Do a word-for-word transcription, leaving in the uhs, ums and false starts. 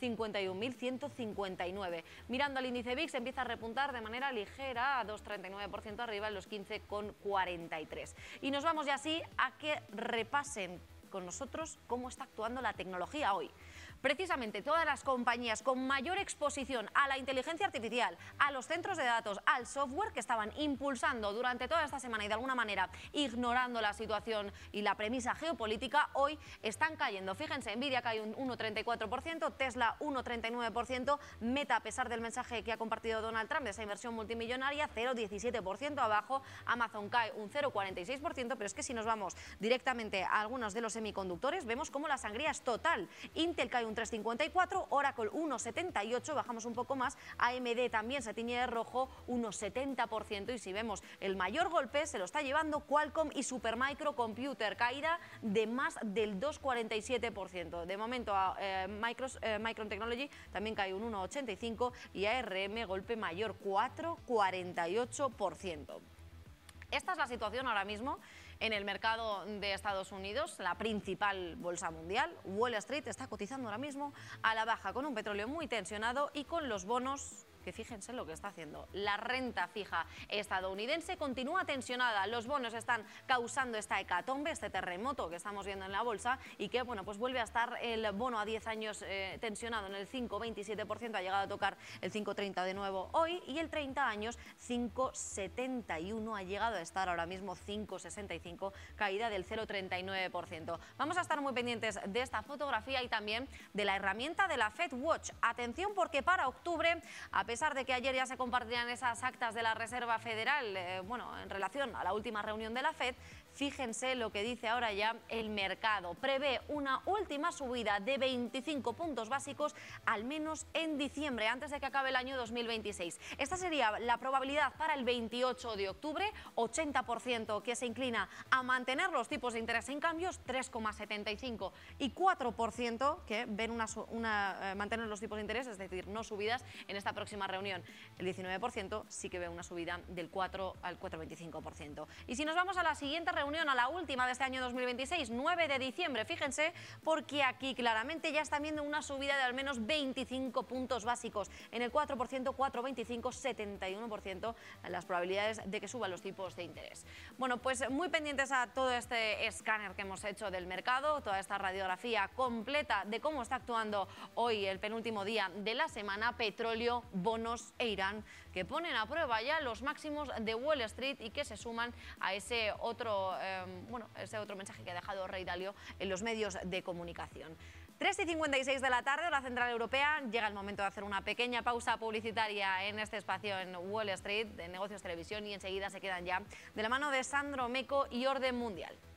cincuenta y un mil ciento cincuenta y nueve. Mirando al índice V I X, empieza a repuntar de manera ligera a dos coma treinta y nueve por ciento arriba en los quince coma cuarenta y tres. Y nos vamos ya así a que repasen con nosotros cómo está actuando la tecnología hoy. Precisamente todas las compañías con mayor exposición a la inteligencia artificial, a los centros de datos, al software, que estaban impulsando durante toda esta semana y de alguna manera ignorando la situación y la premisa geopolítica, hoy están cayendo. Fíjense, Nvidia cae un uno coma treinta y cuatro por ciento, Tesla uno coma treinta y nueve por ciento, Meta, a pesar del mensaje que ha compartido Donald Trump de esa inversión multimillonaria, cero coma diecisiete por ciento abajo, Amazon cae un cero coma cuarenta y seis por ciento, pero es que si nos vamos directamente a algunos de los semiconductores, vemos cómo la sangría es total. Intel cae un tres coma cincuenta y cuatro, Oracle uno coma setenta y ocho, bajamos un poco más, A M D también se tiñe de rojo, uno coma setenta por ciento, y si vemos el mayor golpe se lo está llevando Qualcomm y Supermicro Computer, caída de más del dos coma cuarenta y siete por ciento. De momento eh, Micros, eh, Micron Technology también cae un uno coma ochenta y cinco por ciento y A R M golpe mayor, cuatro coma cuarenta y ocho por ciento. Esta es la situación ahora mismo en el mercado de Estados Unidos, la principal bolsa mundial. Wall Street está cotizando ahora mismo a la baja, con un petróleo muy tensionado y con los bonos, que fíjense lo que está haciendo. La renta fija estadounidense continúa tensionada. Los bonos están causando esta hecatombe, este terremoto que estamos viendo en la bolsa, y que, bueno, pues vuelve a estar el bono a diez años eh, tensionado en el cinco coma veintisiete por ciento, ha llegado a tocar el cinco coma treinta de nuevo hoy, y el treinta años cinco coma setenta y uno, ha llegado a estar ahora mismo cinco coma sesenta y cinco, caída del cero coma treinta y nueve por ciento. Vamos a estar muy pendientes de esta fotografía y también de la herramienta de la Fed Watch. Atención, porque para octubre, a A pesar de que ayer ya se compartían esas actas de la Reserva Federal, eh, bueno, en relación a la última reunión de la Fed, fíjense lo que dice ahora ya el mercado. Prevé una última subida de veinticinco puntos básicos, al menos en diciembre, antes de que acabe el año dos mil veintiséis. Esta sería la probabilidad para el veintiocho de octubre, ochenta por ciento que se inclina a mantener los tipos de interés sin cambios, tres coma setenta y cinco, y cuatro por ciento que ven una, una, eh, mantener los tipos de interés, es decir, no subidas en esta próxima reunión. El diecinueve por ciento sí que ve una subida del cuatro al cuatro coma veinticinco por ciento. Y si nos vamos a la siguiente reunión, a la última de este año dos mil veintiséis, nueve de diciembre, fíjense, porque aquí claramente ya están viendo una subida de al menos veinticinco puntos básicos. En el cuatro por ciento, cuatro coma veinticinco, setenta y uno por ciento las probabilidades de que suban los tipos de interés. Bueno, pues muy pendientes a todo este escáner que hemos hecho del mercado, toda esta radiografía completa de cómo está actuando hoy, el penúltimo día de la semana, petróleo, bonos e Irán, que ponen a prueba ya los máximos de Wall Street y que se suman a ese otro, eh, bueno, ese otro mensaje que ha dejado Ray Dalio en los medios de comunicación. tres y cincuenta y seis de la tarde, hora central europea. Llega el momento de hacer una pequeña pausa publicitaria en este espacio en Wall Street de Negocios Televisión, y enseguida se quedan ya de la mano de Sandro Meco y Orden Mundial.